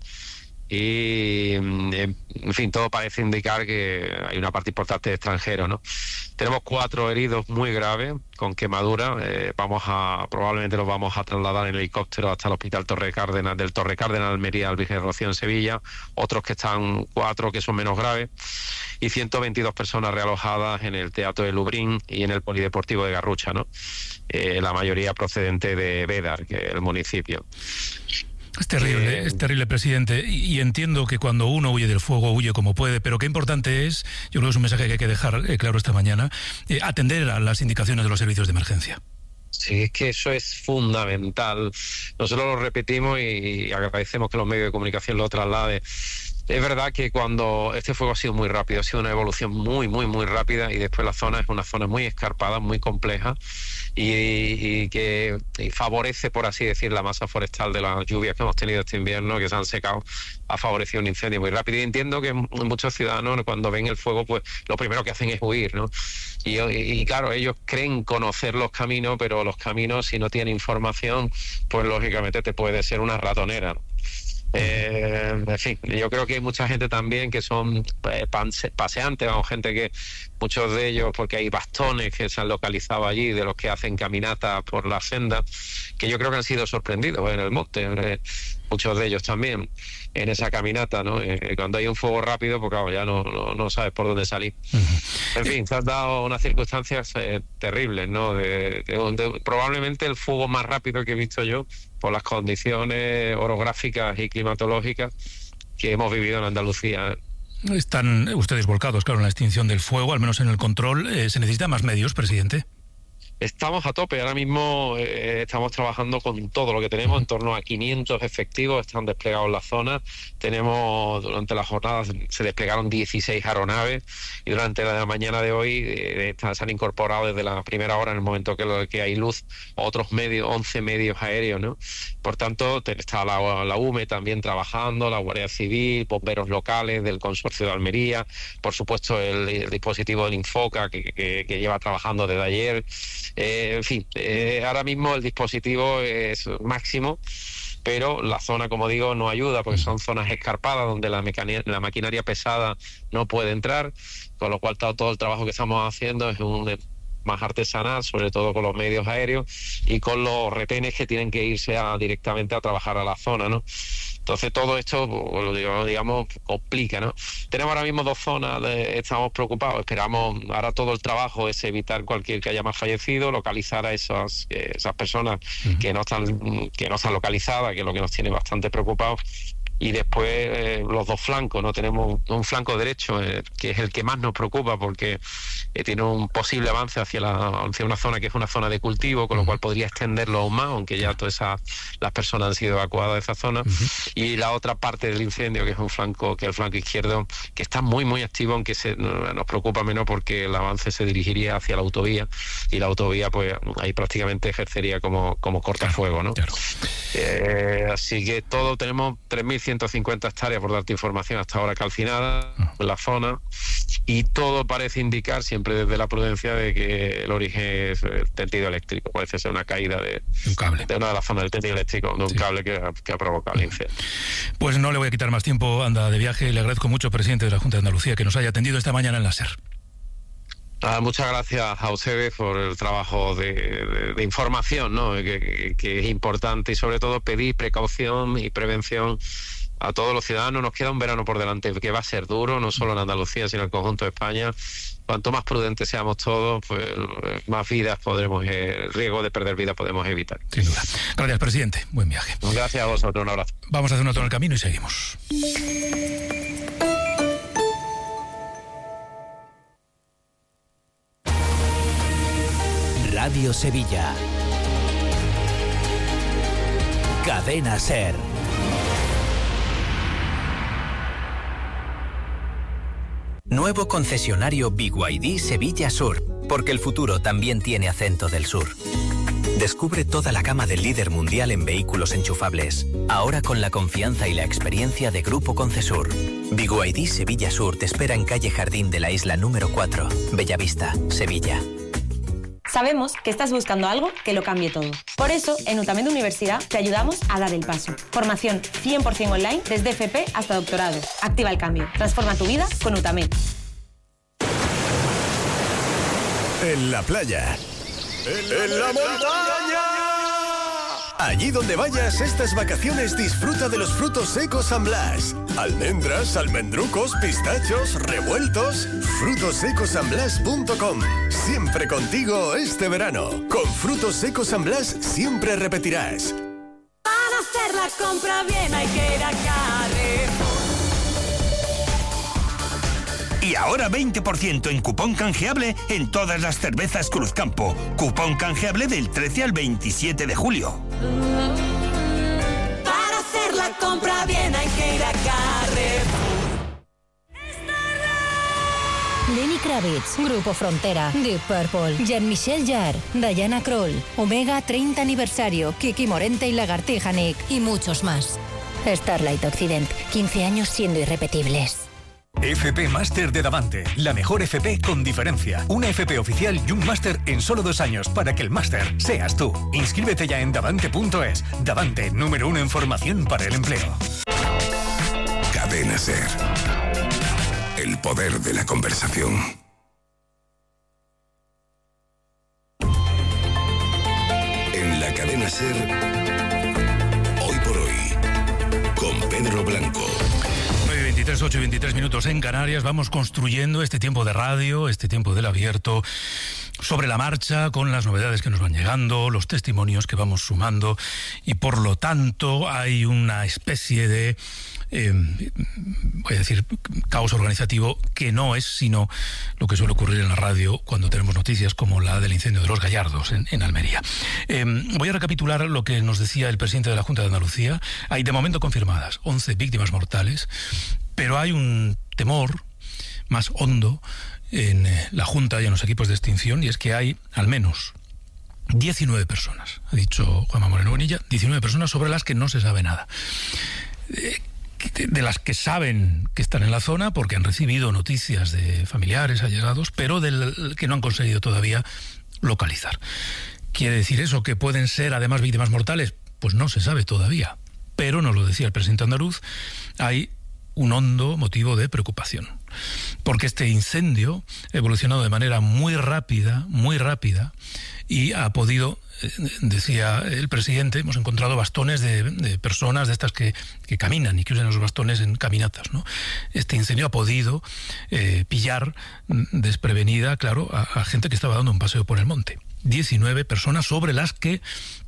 Y en fin, todo parece indicar que hay una parte importante de extranjeros, ¿no? Tenemos 4 heridos muy graves con quemadura. Probablemente los vamos a trasladar en helicóptero hasta el hospital Torre Cárdenas, del Torre Cárdenas Almería al Virgen Rocío en Sevilla. Otros 4 que son menos graves, y 122 personas realojadas en el Teatro de Lublin y en el Polideportivo de Garrucha, ¿no? La mayoría procedente de Bédar, que es el municipio. Es terrible, presidente, y entiendo que cuando uno huye del fuego, huye como puede, pero qué importante es, yo creo que es un mensaje que hay que dejar claro esta mañana, atender a las indicaciones de los servicios de emergencia. Sí, es que eso es fundamental. Nosotros lo repetimos y agradecemos que los medios de comunicación lo trasladen. Es verdad que cuando este fuego ha sido muy rápido, ha sido una evolución muy, muy, muy rápida, y después la zona es una zona muy escarpada, muy compleja, y que favorece, por así decir, la masa forestal de las lluvias que hemos tenido este invierno, que se han secado, ha favorecido un incendio muy rápido. Y entiendo que muchos ciudadanos, cuando ven el fuego, pues lo primero que hacen es huir, ¿no? Y claro, ellos creen conocer los caminos, pero los caminos, si no tienen información, pues lógicamente te puede ser una ratonera, ¿no? En fin, yo creo que hay mucha gente también que son paseantes, o gente que, muchos de ellos, porque hay bastones que se han localizado allí, de los que hacen caminatas por la senda, que yo creo que han sido sorprendidos en el monte, muchos de ellos también, en esa caminata, ¿no? Cuando hay un fuego rápido, pues claro, ya no sabes por dónde salir. En fin, se han dado unas circunstancias terribles, ¿no? Probablemente el fuego más rápido que he visto yo, por las condiciones orográficas y climatológicas que hemos vivido en Andalucía. Están ustedes volcados, claro, en la extinción del fuego, al menos en el control. ¿Se necesitan más medios, presidente? Estamos a tope, ahora mismo estamos trabajando con todo lo que tenemos, en torno a 500 efectivos están desplegados en la zona. Tenemos, durante la jornada se desplegaron 16 aeronaves y durante la mañana de hoy se han incorporado desde la primera hora, en el momento que hay luz, otros 11 medios aéreos, ¿no? Por tanto, está la UME también trabajando, la Guardia Civil, bomberos locales del Consorcio de Almería, por supuesto el dispositivo del Infoca que lleva trabajando desde ayer. En fin, ahora mismo el dispositivo es máximo, pero la zona, como digo, no ayuda porque son zonas escarpadas donde la maquinaria pesada no puede entrar, con lo cual todo el trabajo que estamos haciendo es más artesanal, sobre todo con los medios aéreos y con los retenes que tienen que irse directamente a trabajar a la zona, ¿no? Entonces todo esto, digamos, complica, ¿no? Tenemos ahora mismo 2 zonas, estamos preocupados, esperamos, ahora todo el trabajo es evitar que haya más fallecidos, localizar a esas personas que no están localizadas, que es lo que nos tiene bastante preocupados. Y después los 2 flancos, ¿no? Tenemos un flanco derecho que es el que más nos preocupa porque tiene un posible avance hacia una zona que es una zona de cultivo, con lo cual podría extenderlo aún más, aunque ya todas las personas han sido evacuadas de esa zona. Y la otra parte del incendio, que es el flanco izquierdo, que está muy muy activo, aunque nos preocupa menos porque el avance se dirigiría hacia la autovía y la autovía pues ahí prácticamente ejercería como cortafuego, ¿no? Claro. Así que tenemos 3.150 hectáreas, por darte información, hasta ahora calcinadas en la zona, y todo parece indicar, siempre desde la prudencia, de que el origen es el tendido eléctrico. Parece ser una caída de un cable, de una de las zonas del tendido eléctrico, de un cable que ha provocado el incendio. Pues no le voy a quitar más tiempo, anda de viaje. Le agradezco mucho, presidente de la Junta de Andalucía, que nos haya atendido esta mañana en la SER. Muchas gracias a ustedes por el trabajo de información, ¿no? que es importante, y sobre todo pedir precaución y prevención a todos los ciudadanos. Nos queda un verano por delante que va a ser duro, no solo en Andalucía, sino en el conjunto de España. Cuanto más prudentes seamos todos, pues más vidas el riesgo de perder vidas podemos evitar. Sin duda. Gracias, presidente. Buen viaje. Gracias a vosotros. Un abrazo. Vamos a hacer un alto en el camino y seguimos. Radio Sevilla. Cadena SER. Nuevo concesionario BYD Sevilla Sur, porque el futuro también tiene acento del sur. Descubre toda la gama del líder mundial en vehículos enchufables, ahora con la confianza y la experiencia de Grupo Concesur. BYD Sevilla Sur te espera en calle Jardín de la Isla número 4, Bellavista, Sevilla. Sabemos que estás buscando algo que lo cambie todo. Por eso, en UTAMED Universidad te ayudamos a dar el paso. Formación 100% online, desde FP hasta doctorado. Activa el cambio. Transforma tu vida con UTAMED. En la playa. ¡En la montaña! Allí donde vayas estas vacaciones, disfruta de los frutos secos San Blas. Almendras, almendrucos, pistachos, revueltos. Frutosecosanblas.com. Siempre contigo este verano. Con Frutos Secos San Blas siempre repetirás. Para hacer la compra bien hay que ir a Carrefour. Y ahora 20% en cupón canjeable en todas las cervezas Cruzcampo. Cupón canjeable del 13 al 27 de julio. Para hacer la compra bien hay que ir a Carrefour. Lenny Kravitz, Grupo Frontera, Deep Purple, Jean-Michel Jarre, Diana Krall, Omega 30 aniversario, Kiki Morente y Lagartija Nick y muchos más. Starlight Occident, 15 años siendo irrepetibles. FP Máster de Davante, la mejor FP con diferencia. Una FP oficial y un máster en solo 2 años para que el máster seas tú. Inscríbete ya en davante.es. Davante, número 1 en formación para el empleo. Cadena SER. El poder de la conversación. En la Cadena SER, hoy por hoy, con Pedro Blanco. 8 y 23 minutos en Canarias. Vamos construyendo este tiempo de radio, este tiempo del abierto, sobre la marcha, con las novedades que nos van llegando, los testimonios que vamos sumando, y por lo tanto hay una especie de, voy a decir, caos organizativo que no es sino lo que suele ocurrir en la radio cuando tenemos noticias como la del incendio de Los Gallardos en Almería. Voy a recapitular lo que nos decía el presidente de la Junta de Andalucía. Hay de momento confirmadas 11 víctimas mortales, pero hay un temor más hondo en la Junta y en los equipos de extinción, y es que hay al menos 19 personas, ha dicho Juanma Moreno Bonilla, 19 personas sobre las que no se sabe nada. De las que saben que están en la zona porque han recibido noticias de familiares, allegados, pero del que no han conseguido todavía localizar. ¿Quiere decir eso que pueden ser además víctimas mortales? Pues no se sabe todavía, pero nos lo decía el presidente andaluz, hay un hondo motivo de preocupación, porque este incendio ha evolucionado de manera muy rápida, y ha podido, decía el presidente, hemos encontrado bastones de personas de estas que caminan y que usan esos bastones en caminatas, ¿no? Este incendio ha podido pillar desprevenida, claro, a gente que estaba dando un paseo por el monte. 19 personas sobre las que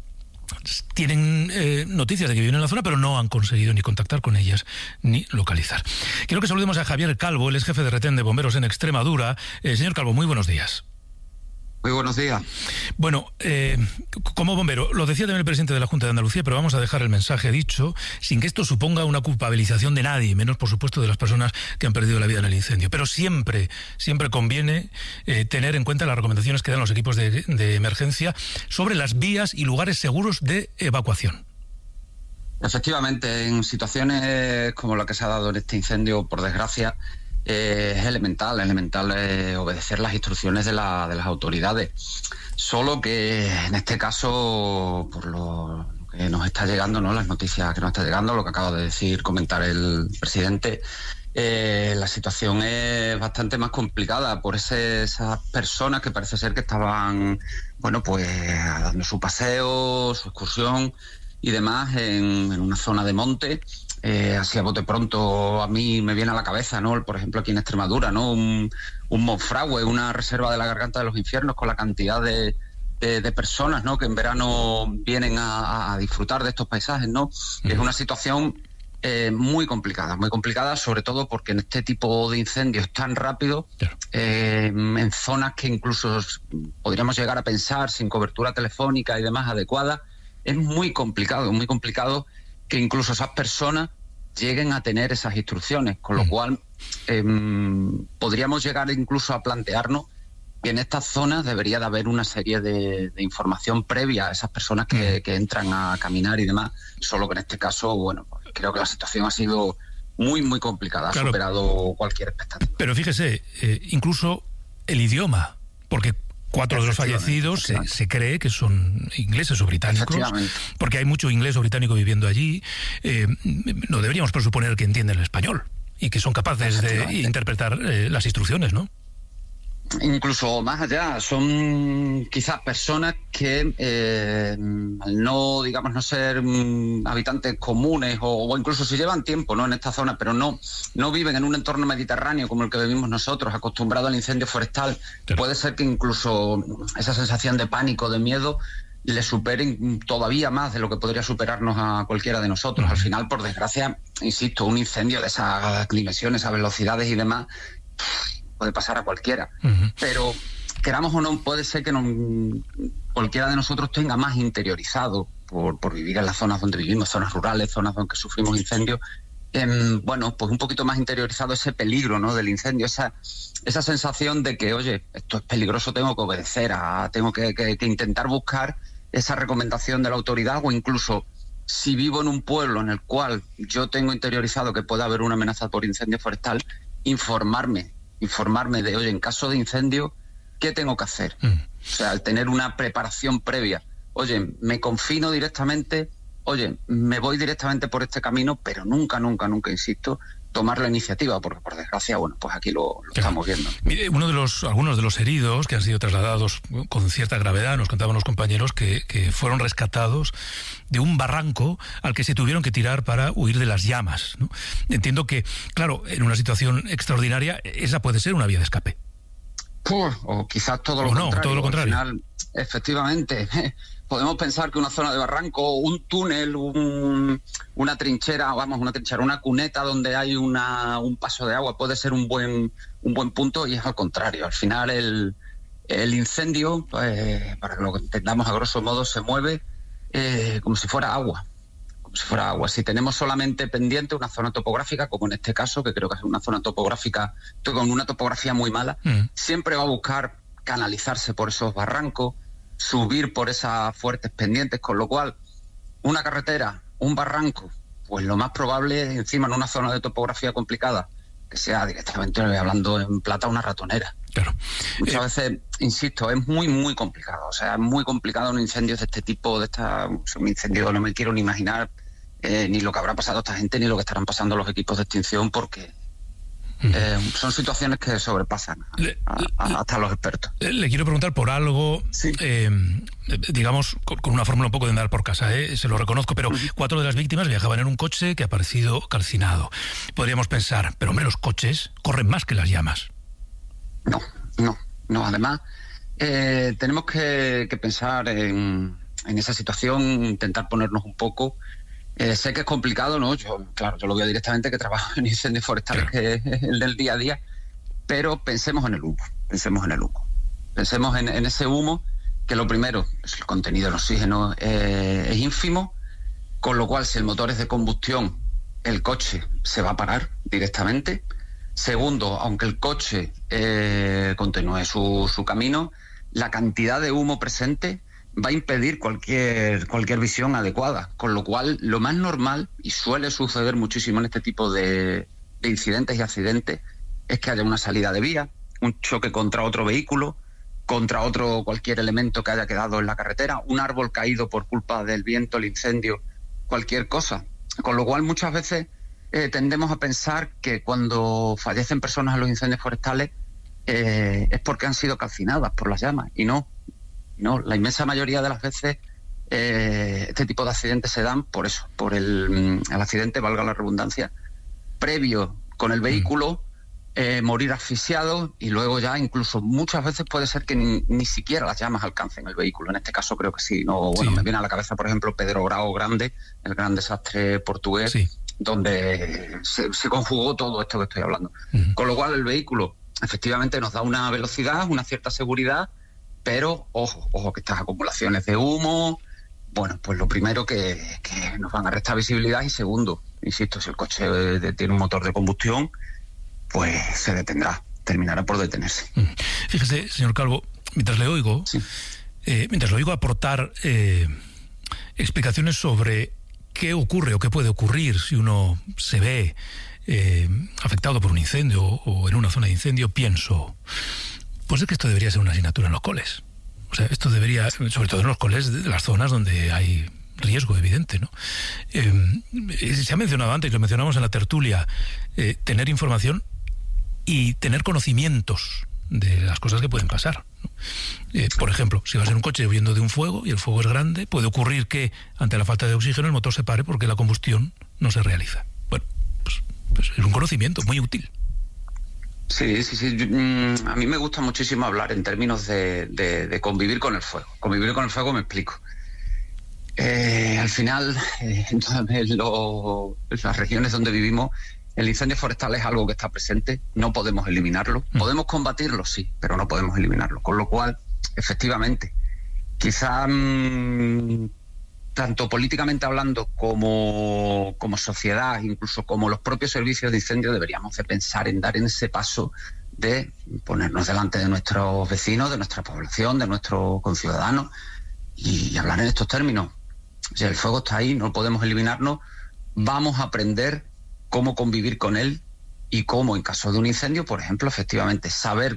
tienen noticias de que viven en la zona, pero no han conseguido ni contactar con ellas ni localizar. Quiero que saludemos a Javier Calvo, él es jefe de retén de bomberos en Extremadura. Señor Calvo, muy buenos días. Muy buenos días. Bueno, como bombero, lo decía también el presidente de la Junta de Andalucía, pero vamos a dejar el mensaje dicho, sin que esto suponga una culpabilización de nadie, menos por supuesto de las personas que han perdido la vida en el incendio. Pero siempre conviene tener en cuenta las recomendaciones que dan los equipos de emergencia sobre las vías y lugares seguros de evacuación. Efectivamente, en situaciones como la que se ha dado en este incendio, por desgracia, es elemental obedecer las instrucciones de las autoridades. Solo que en este caso, por lo que nos está llegando, ¿no?, las noticias que nos está llegando, lo que acaba de comentar el presidente, la situación es bastante más complicada por esas personas que parece ser que estaban, bueno, pues dando su paseo, su excursión y demás en una zona de monte. Así a bote pronto a mí me viene a la cabeza, ¿no?, por ejemplo aquí en Extremadura, ¿no?, un Monfragüe, una reserva de la Garganta de los Infiernos, con la cantidad de personas, ¿no?, que en verano vienen a disfrutar de estos paisajes, ¿no? Es una situación muy complicada, sobre todo porque en este tipo de incendios tan rápidos, en zonas que incluso podríamos llegar a pensar sin cobertura telefónica y demás adecuada, es muy complicado que incluso esas personas lleguen a tener esas instrucciones, con lo cual podríamos llegar incluso a plantearnos que en estas zonas debería de haber una serie de información previa a esas personas que entran a caminar y demás, solo que en este caso, bueno, pues creo que la situación ha sido muy complicada, claro, ha superado cualquier expectativa. Pero fíjese, incluso el idioma, porque 4 de los fallecidos se cree que son ingleses o británicos, porque hay mucho inglés o británico viviendo allí. No deberíamos presuponer que entienden el español y que son capaces de interpretar las instrucciones, ¿no? Incluso más allá, son quizás personas que al no ser habitantes comunes o incluso si llevan tiempo, ¿no?, en esta zona, pero no viven en un entorno mediterráneo como el que vivimos nosotros, acostumbrados al incendio forestal, puede ser que incluso esa sensación de pánico, de miedo, le superen todavía más de lo que podría superarnos a cualquiera de nosotros. Al final, por desgracia, insisto, un incendio de esas dimensiones, esas velocidades y demás, puede pasar a cualquiera, pero queramos o no, puede ser que cualquiera de nosotros tenga más interiorizado por vivir en las zonas donde vivimos, zonas rurales, zonas donde sufrimos incendios, bueno, pues un poquito más interiorizado ese peligro, ¿no?, del incendio, esa sensación de que, oye, esto es peligroso, tengo que obedecer, tengo que intentar buscar esa recomendación de la autoridad, o incluso si vivo en un pueblo en el cual yo tengo interiorizado que puede haber una amenaza por incendio forestal, informarme de, oye, en caso de incendio, ¿qué tengo que hacer? O sea, al tener una preparación previa, oye, me confino directamente, oye, me voy directamente por este camino, pero nunca, insisto, tomar la iniciativa, porque por desgracia, bueno, pues aquí lo estamos viendo. Mire, algunos de los heridos que han sido trasladados con cierta gravedad, nos contaban los compañeros que fueron rescatados de un barranco al que se tuvieron que tirar para huir de las llamas, ¿no? Entiendo que, claro, en una situación extraordinaria, esa puede ser una vía de escape. O quizás todo lo contrario. Todo lo contrario. Al final, efectivamente, podemos pensar que una zona de barranco, un túnel, una trinchera, una cuneta donde hay un paso de agua puede ser un buen punto, y es al contrario. Al final el incendio, pues, para que lo entendamos a grosso modo, se mueve como si fuera agua. Si tenemos solamente pendiente una zona topográfica, como en este caso, que creo que es una zona topográfica con una topografía muy mala, siempre va a buscar canalizarse por esos barrancos, subir por esas fuertes pendientes, con lo cual una carretera, un barranco, pues lo más probable es, encima en una zona de topografía complicada, que sea directamente, hablando en plata, una ratonera. Claro. Muchas veces, insisto, es muy, muy complicado. O sea, es muy complicado un incendio de este tipo, un incendio, no me quiero ni imaginar ni lo que habrá pasado a esta gente, ni lo que estarán pasando los equipos de extinción, porque son situaciones que sobrepasan hasta los expertos. Le quiero preguntar por algo, digamos, con una fórmula un poco de andar por casa, se lo reconozco, pero 4 de las víctimas viajaban en un coche que ha aparecido calcinado. Podríamos pensar, pero hombre, los coches corren más que las llamas. No, además tenemos que pensar en esa situación, intentar ponernos un poco. Sé que es complicado, ¿no? Yo lo veo directamente, que trabajo en incendios forestales, que es el del día a día, pero pensemos en el humo. Pensemos en ese humo, que lo primero, el contenido del oxígeno es ínfimo, con lo cual, si el motor es de combustión, el coche se va a parar directamente. Segundo, aunque el coche continúe su camino, la cantidad de humo presente va a impedir cualquier visión adecuada, con lo cual lo más normal, y suele suceder muchísimo en este tipo de incidentes y accidentes, es que haya una salida de vía, un choque contra otro vehículo, contra cualquier elemento que haya quedado en la carretera, un árbol caído por culpa del viento, el incendio, cualquier cosa. Con lo cual muchas veces tendemos a pensar que cuando fallecen personas en los incendios forestales es porque han sido calcinadas por las llamas, y no, la inmensa mayoría de las veces este tipo de accidentes se dan por eso, por el accidente, valga la redundancia, previo con el vehículo, morir asfixiado, y luego ya incluso muchas veces puede ser que ni siquiera las llamas alcancen el vehículo. En este caso creo que sí. Me viene a la cabeza, por ejemplo, Pedro Grau Grande, el gran desastre portugués, donde se conjugó todo esto que estoy hablando. Con lo cual el vehículo efectivamente nos da una velocidad, una cierta seguridad, pero ojo que estas acumulaciones de humo, bueno, pues lo primero que nos van a restar visibilidad, y segundo, insisto, si el coche tiene un motor de combustión, pues se detendrá, terminará por detenerse. Fíjese, señor Calvo, mientras le oigo aportar explicaciones sobre qué ocurre o qué puede ocurrir si uno se ve afectado por un incendio o en una zona de incendio, pienso, pues es que esto debería ser una asignatura en los coles. O sea, esto debería, sobre todo en los coles de las zonas donde hay riesgo evidente, ¿no? Se ha mencionado antes, lo mencionamos en la tertulia, tener información y tener conocimientos de las cosas que pueden pasar, ¿no? Por ejemplo, si vas en un coche huyendo de un fuego y el fuego es grande, puede ocurrir que ante la falta de oxígeno el motor se pare porque la combustión no se realiza. Bueno, pues es un conocimiento muy útil. Sí. A mí me gusta muchísimo hablar en términos de convivir con el fuego. Convivir con el fuego, me explico. Al final, en las regiones donde vivimos, el incendio forestal es algo que está presente, no podemos eliminarlo. Podemos combatirlo, sí, pero no podemos eliminarlo. Con lo cual, efectivamente, quizá tanto políticamente hablando como sociedad, incluso como los propios servicios de incendio, deberíamos de pensar en dar en ese paso de ponernos delante de nuestros vecinos, de nuestra población, de nuestros conciudadanos, y hablar en estos términos. O sea, el fuego está ahí, no podemos eliminarnos, vamos a aprender cómo convivir con él y cómo en caso de un incendio, por ejemplo, efectivamente saber